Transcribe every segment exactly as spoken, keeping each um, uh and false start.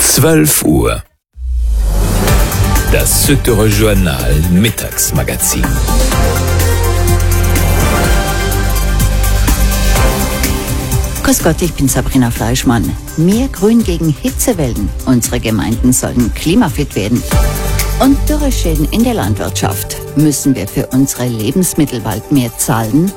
zwölf Uhr. Das Südtiroler Journal Mittagsmagazin. Grüß Gott, ich bin Sabrina Fleischmann. Mehr Grün gegen Hitzewellen. Unsere Gemeinden sollen klimafit werden. Und Dürreschäden in der Landwirtschaft. Müssen wir für unsere Lebensmittel bald mehr zahlen?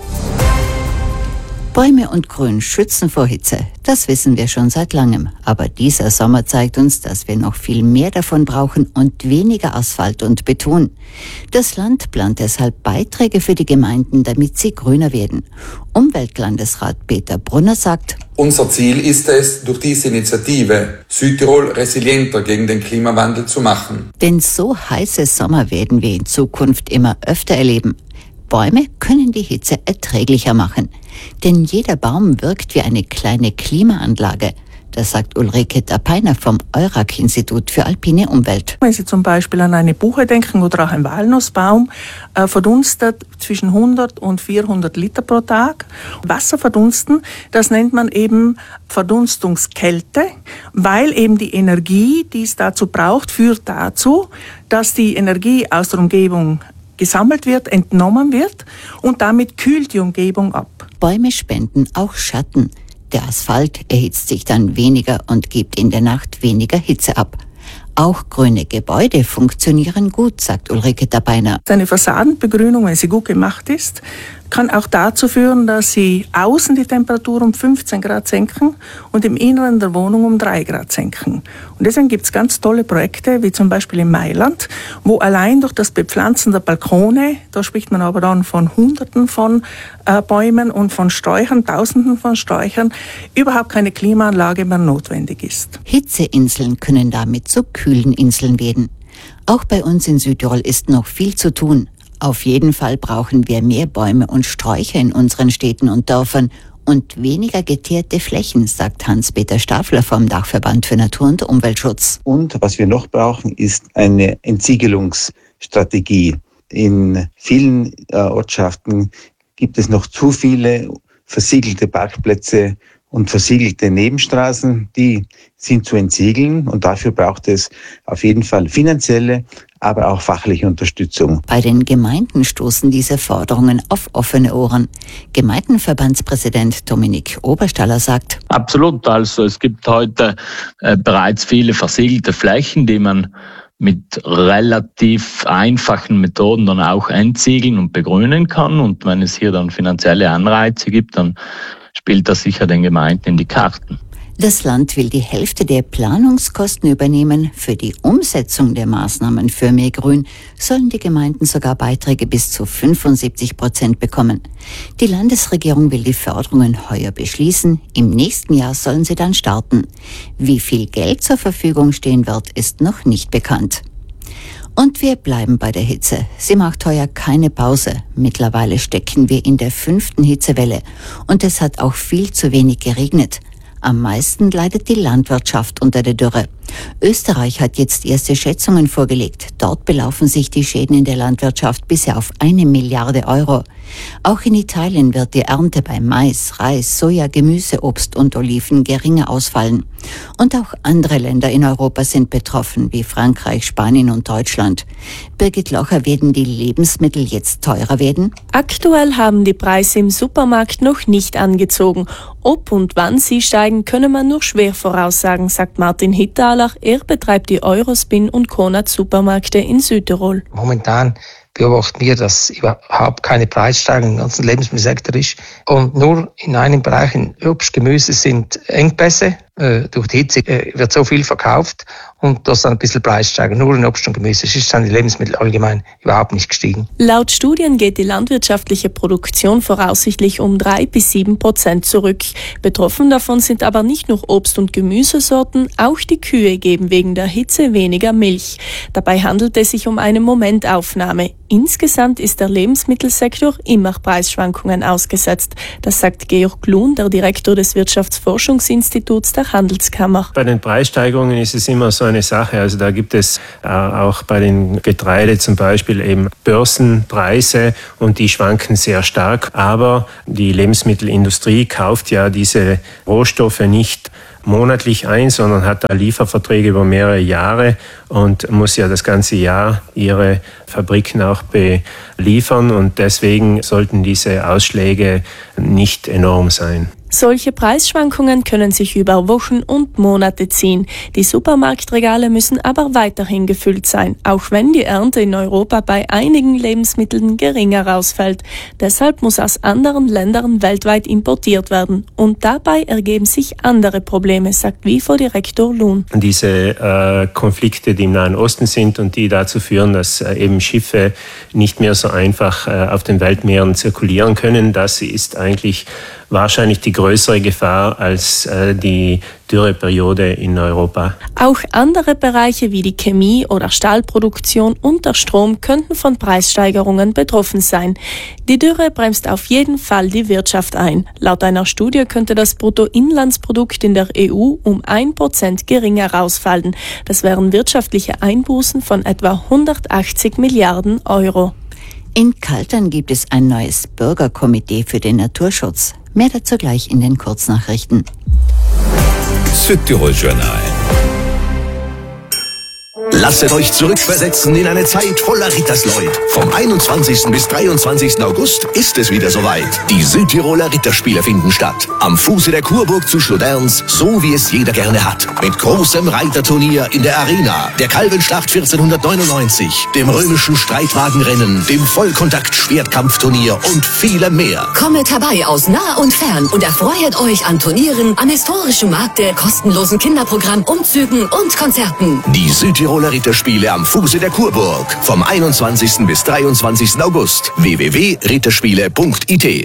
Bäume und Grün schützen vor Hitze. Das wissen wir schon seit langem. Aber dieser Sommer zeigt uns, dass wir noch viel mehr davon brauchen und weniger Asphalt und Beton. Das Land plant deshalb Beiträge für die Gemeinden, damit sie grüner werden. Umweltlandesrat Peter Brunner sagt: Unser Ziel ist es, durch diese Initiative Südtirol resilienter gegen den Klimawandel zu machen. Denn so heiße Sommer werden wir in Zukunft immer öfter erleben. Bäume können die Hitze erträglicher machen. Denn jeder Baum wirkt wie eine kleine Klimaanlage. Das sagt Ulrike Tapeiner vom Euraq-Institut für alpine Umwelt. Wenn Sie zum Beispiel an eine Buche denken oder auch einen Walnussbaum, äh, verdunstet zwischen hundert und vierhundert Liter pro Tag. Wasser verdunsten, das nennt man eben Verdunstungskälte, weil eben die Energie, die es dazu braucht, führt dazu, dass die Energie aus der Umgebung gesammelt wird, entnommen wird und damit kühlt die Umgebung ab. Bäume spenden auch Schatten. Der Asphalt erhitzt sich dann weniger und gibt in der Nacht weniger Hitze ab. Auch grüne Gebäude funktionieren gut, sagt Ulrike Tapeiner. Eine Fassadenbegrünung, wenn sie gut gemacht ist, kann auch dazu führen, dass sie außen die Temperatur um fünfzehn Grad senken und im Inneren der Wohnung um drei Grad senken. Und deswegen gibt es ganz tolle Projekte, wie zum Beispiel in Mailand, wo allein durch das Bepflanzen der Balkone, da spricht man aber dann von Hunderten von äh, Bäumen und von Sträuchern, Tausenden von Sträuchern, überhaupt keine Klimaanlage mehr notwendig ist. Hitzeinseln können damit zu kühlen Inseln werden. Auch bei uns in Südtirol ist noch viel zu tun. Auf jeden Fall brauchen wir mehr Bäume und Sträucher in unseren Städten und Dörfern und weniger geteerte Flächen, sagt Hans-Peter Stafler vom Dachverband für Natur- und Umweltschutz. Und was wir noch brauchen, ist eine Entsiegelungsstrategie. In vielen äh, Ortschaften gibt es noch zu viele versiegelte Parkplätze und versiegelte Nebenstraßen, die sind zu entsiegeln und dafür braucht es auf jeden Fall finanzielle, aber auch fachliche Unterstützung. Bei den Gemeinden stoßen diese Forderungen auf offene Ohren. Gemeindenverbandspräsident Dominik Oberstaller sagt: Absolut, also es gibt heute äh, bereits viele versiegelte Flächen, die man mit relativ einfachen Methoden dann auch entsiegeln und begrünen kann. Und wenn es hier dann finanzielle Anreize gibt, dann spielt das sicher den Gemeinden in die Karten. Das Land will die Hälfte der Planungskosten übernehmen. Für die Umsetzung der Maßnahmen für mehr Grün sollen die Gemeinden sogar Beiträge bis zu fünfundsiebzig Prozent bekommen. Die Landesregierung will die Förderungen heuer beschließen. Im nächsten Jahr sollen sie dann starten. Wie viel Geld zur Verfügung stehen wird, ist noch nicht bekannt. Und wir bleiben bei der Hitze. Sie macht heuer keine Pause. Mittlerweile stecken wir in der fünften Hitzewelle. Und es hat auch viel zu wenig geregnet. Am meisten leidet die Landwirtschaft unter der Dürre. Österreich hat jetzt erste Schätzungen vorgelegt. Dort belaufen sich die Schäden in der Landwirtschaft bisher auf eine Milliarde Euro. Auch in Italien wird die Ernte bei Mais, Reis, Soja, Gemüse, Obst und Oliven geringer ausfallen. Und auch andere Länder in Europa sind betroffen, wie Frankreich, Spanien und Deutschland. Birgit Locher, werden die Lebensmittel jetzt teurer werden? Aktuell haben die Preise im Supermarkt noch nicht angezogen. Ob und wann sie steigen, könne man nur schwer voraussagen, sagt Martin Hittaler. Er betreibt die Eurospin und Konrad Supermärkte in Südtirol. Momentan beobachten wir, dass überhaupt keine Preissteigerung im ganzen Lebensmittelsektor ist. Und nur in einem Bereich, in Obst, Gemüse, sind Engpässe. Äh, durch die Hitze äh, wird so viel verkauft und das dann ein bisschen Preissteigerung. Nur in Obst und Gemüse. Es ist dann die Lebensmittel allgemein überhaupt nicht gestiegen. Laut Studien geht die landwirtschaftliche Produktion voraussichtlich um drei bis sieben Prozent zurück. Betroffen davon sind aber nicht nur Obst- und Gemüsesorten, auch die Kühe geben wegen der Hitze weniger Milch. Dabei handelt es sich um eine Momentaufnahme. Insgesamt ist der Lebensmittelsektor immer Preisschwankungen ausgesetzt. Das sagt Georg Klun, der Direktor des Wirtschaftsforschungsinstituts der Handelskammer. Bei den Preissteigerungen ist es immer so eine Sache. Also da gibt es äh, auch bei den Getreide zum Beispiel eben Börsenpreise und die schwanken sehr stark. Aber die Lebensmittelindustrie kauft ja diese Rohstoffe nicht monatlich ein, sondern hat da Lieferverträge über mehrere Jahre und muss ja das ganze Jahr ihre Fabriken auch beliefern. Und deswegen sollten diese Ausschläge nicht enorm sein. Solche Preisschwankungen können sich über Wochen und Monate ziehen. Die Supermarktregale müssen aber weiterhin gefüllt sein, auch wenn die Ernte in Europa bei einigen Lebensmitteln geringer ausfällt. Deshalb muss aus anderen Ländern weltweit importiert werden. Und dabei ergeben sich andere Probleme, sagt W I F O-Direktor Luhn. Diese äh, Konflikte, die im Nahen Osten sind und die dazu führen, dass äh, eben Schiffe nicht mehr so einfach äh, auf den Weltmeeren zirkulieren können, das ist eigentlich wahrscheinlich die größere Gefahr als äh, die Dürreperiode in Europa. Auch andere Bereiche wie die Chemie oder Stahlproduktion und der Strom könnten von Preissteigerungen betroffen sein. Die Dürre bremst auf jeden Fall die Wirtschaft ein. Laut einer Studie könnte das Bruttoinlandsprodukt in der E U um ein Prozent geringer ausfallen. Das wären wirtschaftliche Einbußen von etwa hundertachtzig Milliarden Euro. In Kaltern gibt es ein neues Bürgerkomitee für den Naturschutz. Mehr dazu gleich in den Kurznachrichten. Südtirol Journal. Lasset euch zurückversetzen in eine Zeit voller Rittersleut. Vom einundzwanzigsten bis dreiundzwanzigsten August ist es wieder soweit. Die Südtiroler Ritterspiele finden statt. Am Fuße der Kurburg zu Schloderns, so wie es jeder gerne hat. Mit großem Reiterturnier in der Arena, der Kalvenschlacht vierzehnhundertneunundneunzig, dem römischen Streitwagenrennen, dem Vollkontakt-Schwertkampfturnier und vielem mehr. Kommet herbei aus nah und fern und erfreut euch an Turnieren, an historischen Märkte, kostenlosen Kinderprogramm, Umzügen und Konzerten. Die Südtiroler Ritterspiele am Fuße der Kurburg. Vom einundzwanzigsten bis dreiundzwanzigsten August. w w w punkt ritterspiele punkt i t.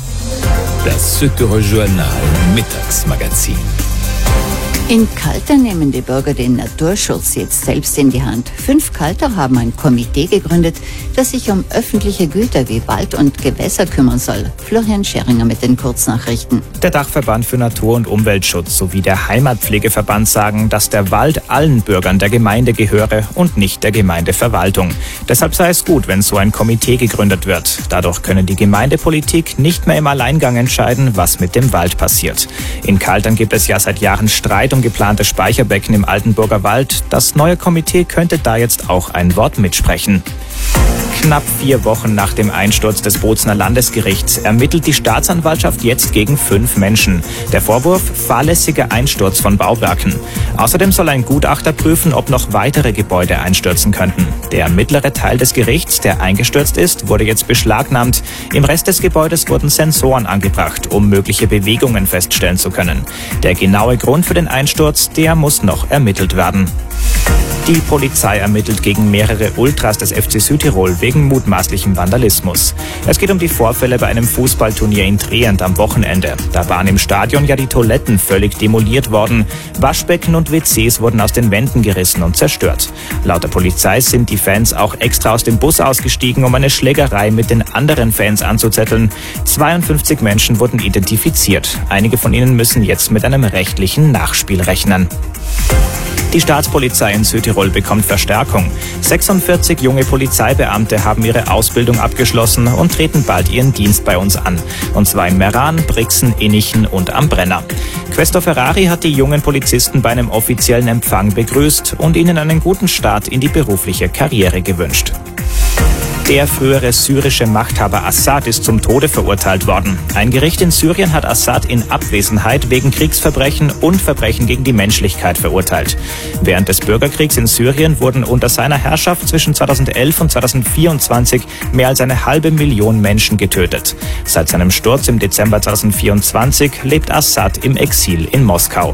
Das Südtirol Journal Mittagsmagazin. In Kaltern nehmen die Bürger den Naturschutz jetzt selbst in die Hand. Fünf Kalter haben ein Komitee gegründet, das sich um öffentliche Güter wie Wald und Gewässer kümmern soll. Florian Scheringer mit den Kurznachrichten. Der Dachverband für Natur- und Umweltschutz sowie der Heimatpflegeverband sagen, dass der Wald allen Bürgern der Gemeinde gehöre und nicht der Gemeindeverwaltung. Deshalb sei es gut, wenn so ein Komitee gegründet wird. Dadurch können die Gemeindepolitik nicht mehr im Alleingang entscheiden, was mit dem Wald passiert. In Kaltern gibt es ja seit Jahren Streit um geplante Speicherbecken im Altenburger Wald. Das neue Komitee könnte da jetzt auch ein Wort mitsprechen. Knapp vier Wochen nach dem Einsturz des Bozner Landesgerichts ermittelt die Staatsanwaltschaft jetzt gegen fünf Menschen. Der Vorwurf: fahrlässiger Einsturz von Bauwerken. Außerdem soll ein Gutachter prüfen, ob noch weitere Gebäude einstürzen könnten. Der mittlere Teil des Gerichts, der eingestürzt ist, wurde jetzt beschlagnahmt. Im Rest des Gebäudes wurden Sensoren angebracht, um mögliche Bewegungen feststellen zu können. Der genaue Grund für den Einsturz, der muss noch ermittelt werden. Die Polizei ermittelt gegen mehrere Ultras des F C Südtirol wegen mutmaßlichem Vandalismus. Es geht um die Vorfälle bei einem Fußballturnier in Trient am Wochenende. Da waren im Stadion ja die Toiletten völlig demoliert worden. Waschbecken und W Cs wurden aus den Wänden gerissen und zerstört. Laut der Polizei sind die Fans auch extra aus dem Bus ausgestiegen, um eine Schlägerei mit den anderen Fans anzuzetteln. zweiundfünfzig Menschen wurden identifiziert. Einige von ihnen müssen jetzt mit einem rechtlichen Nachspiel rechnen. Die Staatspolizei in Südtirol bekommt Verstärkung. sechsundvierzig junge Polizeibeamte haben ihre Ausbildung abgeschlossen und treten bald ihren Dienst bei uns an. Und zwar in Meran, Brixen, Innichen und am Brenner. Questor Ferrari hat die jungen Polizisten bei einem offiziellen Empfang begrüßt und ihnen einen guten Start in die berufliche Karriere gewünscht. Der frühere syrische Machthaber Assad ist zum Tode verurteilt worden. Ein Gericht in Syrien hat Assad in Abwesenheit wegen Kriegsverbrechen und Verbrechen gegen die Menschlichkeit verurteilt. Während des Bürgerkriegs in Syrien wurden unter seiner Herrschaft zwischen zweitausendelf und zweitausendvierundzwanzig mehr als eine halbe Million Menschen getötet. Seit seinem Sturz im Dezember zweitausendvierundzwanzig lebt Assad im Exil in Moskau.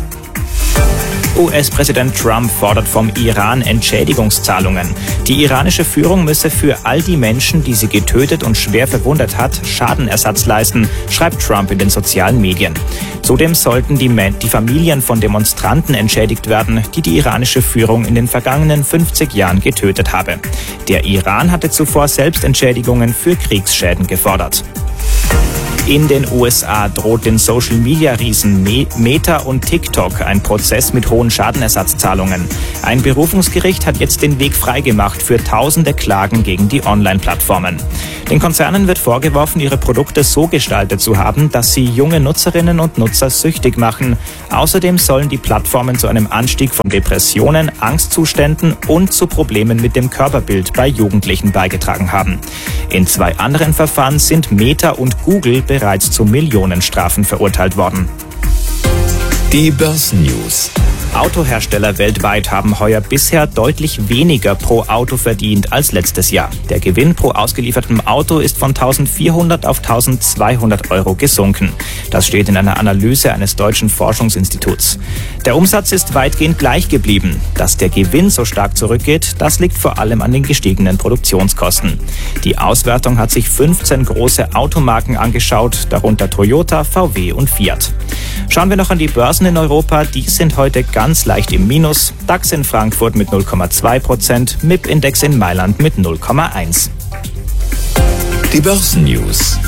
U S-Präsident Trump fordert vom Iran Entschädigungszahlungen. Die iranische Führung müsse für all die Menschen, die sie getötet und schwer verwundet hat, Schadenersatz leisten, schreibt Trump in den sozialen Medien. Zudem sollten die, die Familien von Demonstranten entschädigt werden, die die iranische Führung in den vergangenen fünfzig Jahren getötet habe. Der Iran hatte zuvor selbst Entschädigungen für Kriegsschäden gefordert. In den U S A droht den Social-Media-Riesen Meta und TikTok ein Prozess mit hohen Schadenersatzzahlungen. Ein Berufungsgericht hat jetzt den Weg freigemacht für tausende Klagen gegen die Online-Plattformen. Den Konzernen wird vorgeworfen, ihre Produkte so gestaltet zu haben, dass sie junge Nutzerinnen und Nutzer süchtig machen. Außerdem sollen die Plattformen zu einem Anstieg von Depressionen, Angstzuständen und zu Problemen mit dem Körperbild bei Jugendlichen beigetragen haben. In zwei anderen Verfahren sind Meta und Google bereits zu Millionenstrafen verurteilt worden. Die Börsennews. Autohersteller weltweit haben heuer bisher deutlich weniger pro Auto verdient als letztes Jahr. Der Gewinn pro ausgeliefertem Auto ist von eintausendvierhundert auf eintausendzweihundert Euro gesunken. Das steht in einer Analyse eines deutschen Forschungsinstituts. Der Umsatz ist weitgehend gleich geblieben. Dass der Gewinn so stark zurückgeht, das liegt vor allem an den gestiegenen Produktionskosten. Die Auswertung hat sich fünfzehn große Automarken angeschaut, darunter Toyota, V W und Fiat. Schauen wir noch an die Börsen in Europa. Die sind heute ganz leicht im Minus. DAX in Frankfurt mit null Komma zwei Prozent, M I P-Index in Mailand mit null Komma eins. Die Börsennews.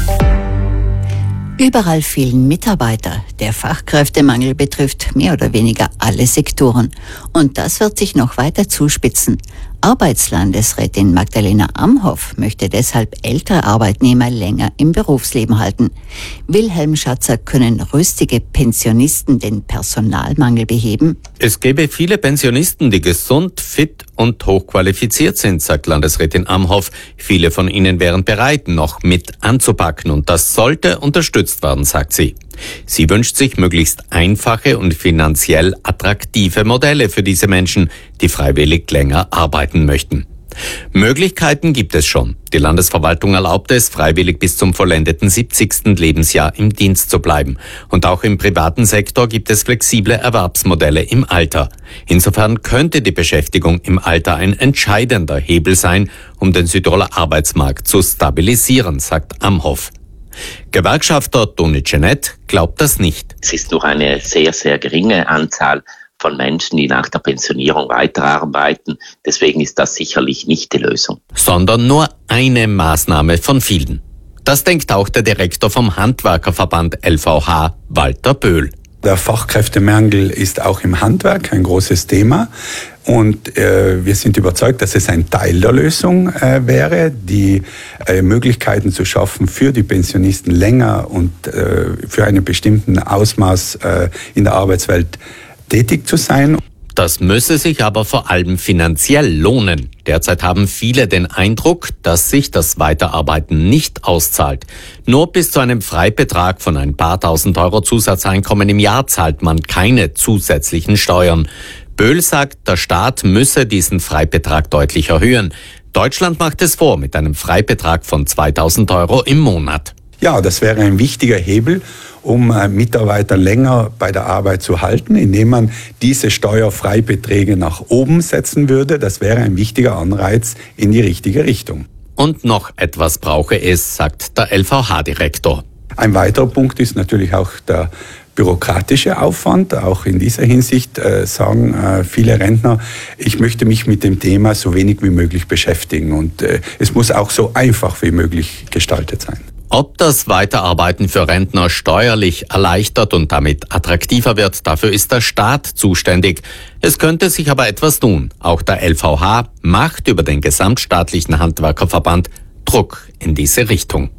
Überall fehlen Mitarbeiter. Der Fachkräftemangel betrifft mehr oder weniger alle Sektoren. Und das wird sich noch weiter zuspitzen. Arbeitslandesrätin Magdalena Amhoff möchte deshalb ältere Arbeitnehmer länger im Berufsleben halten. Wilhelm Schatzer, können rüstige Pensionisten den Personalmangel beheben? Es gäbe viele Pensionisten, die gesund, fit und hochqualifiziert sind, sagt Landesrätin Amhoff. Viele von ihnen wären bereit, noch mit anzupacken, und das sollte unterstützt werden, sagt sie. Sie wünscht sich möglichst einfache und finanziell attraktive Modelle für diese Menschen, die freiwillig länger arbeiten möchten. Möglichkeiten gibt es schon. Die Landesverwaltung erlaubt es, freiwillig bis zum vollendeten siebzigsten Lebensjahr im Dienst zu bleiben. Und auch im privaten Sektor gibt es flexible Erwerbsmodelle im Alter. Insofern könnte die Beschäftigung im Alter ein entscheidender Hebel sein, um den Südtiroler Arbeitsmarkt zu stabilisieren, sagt Amhoff. Gewerkschafter Toni Cenet glaubt das nicht. Es ist nur eine sehr, sehr geringe Anzahl von Menschen, die nach der Pensionierung weiterarbeiten. Deswegen ist das sicherlich nicht die Lösung. Sondern nur eine Maßnahme von vielen. Das denkt auch der Direktor vom Handwerkerverband L V H, Walter Böhl. Der Fachkräftemangel ist auch im Handwerk ein großes Thema. Und äh, wir sind überzeugt, dass es ein Teil der Lösung äh, wäre, die äh, Möglichkeiten zu schaffen, für die Pensionisten länger und äh, für einen bestimmten Ausmaß äh, in der Arbeitswelt tätig zu sein. Das müsse sich aber vor allem finanziell lohnen. Derzeit haben viele den Eindruck, dass sich das Weiterarbeiten nicht auszahlt. Nur bis zu einem Freibetrag von ein paar tausend Euro Zusatzeinkommen im Jahr zahlt man keine zusätzlichen Steuern. Böhl sagt, der Staat müsse diesen Freibetrag deutlich erhöhen. Deutschland macht es vor mit einem Freibetrag von zweitausend Euro im Monat. Ja, das wäre ein wichtiger Hebel, um Mitarbeiter länger bei der Arbeit zu halten, indem man diese Steuerfreibeträge nach oben setzen würde. Das wäre ein wichtiger Anreiz in die richtige Richtung. Und noch etwas brauche es, sagt der L V H-Direktor. Ein weiterer Punkt ist natürlich auch der bürokratische Aufwand. Auch in dieser Hinsicht äh, sagen äh, viele Rentner, ich möchte mich mit dem Thema so wenig wie möglich beschäftigen. Und äh, es muss auch so einfach wie möglich gestaltet sein. Ob das Weiterarbeiten für Rentner steuerlich erleichtert und damit attraktiver wird, dafür ist der Staat zuständig. Es könnte sich aber etwas tun. Auch der L V H macht über den gesamtstaatlichen Handwerkerverband Druck in diese Richtung.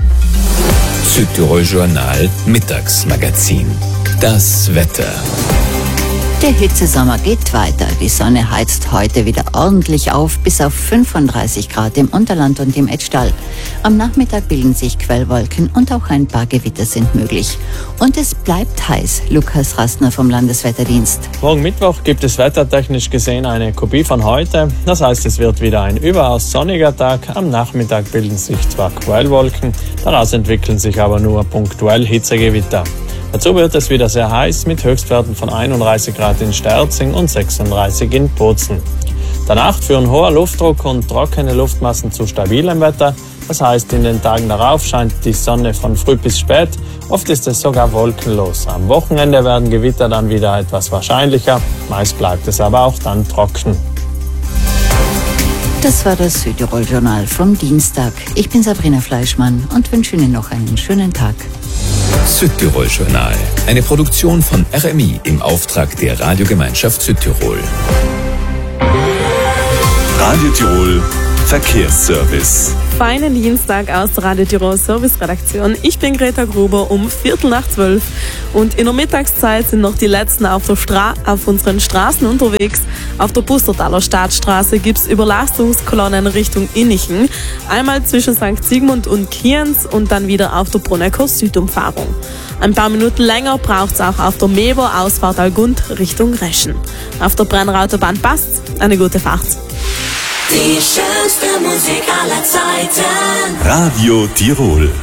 Südtirol Journal Mittagsmagazin. Das Wetter. Der Hitzesommer geht weiter. Die Sonne heizt heute wieder ordentlich auf, bis auf fünfunddreißig Grad im Unterland und im Etschtal. Am Nachmittag bilden sich Quellwolken und auch ein paar Gewitter sind möglich. Und es bleibt heiß. Lukas Rastner vom Landeswetterdienst. Morgen Mittwoch gibt es wettertechnisch gesehen eine Kopie von heute. Das heißt, es wird wieder ein überaus sonniger Tag. Am Nachmittag bilden sich zwar Quellwolken, daraus entwickeln sich aber nur punktuell Hitzegewitter. Dazu wird es wieder sehr heiß mit Höchstwerten von einunddreißig Grad in Sterzing und sechsunddreißig in Bozen. Danach führen hoher Luftdruck und trockene Luftmassen zu stabilem Wetter. Das heißt, in den Tagen darauf scheint die Sonne von früh bis spät. Oft ist es sogar wolkenlos. Am Wochenende werden Gewitter dann wieder etwas wahrscheinlicher. Meist bleibt es aber auch dann trocken. Das war das Südtirol-Journal vom Dienstag. Ich bin Sabrina Fleischmann und wünsche Ihnen noch einen schönen Tag. Südtirol-Journal, eine Produktion von R M I im Auftrag der Radiogemeinschaft Südtirol. Radio Tirol Verkehrsservice. Feinen Dienstag aus der Radio Tirol Service-Redaktion. Ich bin Greta Gruber um Viertel nach zwölf und in der Mittagszeit sind noch die Letzten auf, der Stra- auf unseren Straßen unterwegs. Auf der Pustertaler Stadtstraße gibt es Überlastungskolonnen Richtung Innichen, einmal zwischen Sankt Sigmund und Kienz und dann wieder auf der Brunnecker Südumfahrung. Ein paar Minuten länger braucht es auch auf der Meber Ausfahrt Algund Richtung Reschen. Auf der Brenner Autobahn passt's. Eine gute Fahrt. Die schönste Musik aller Zeiten. Radio Tirol.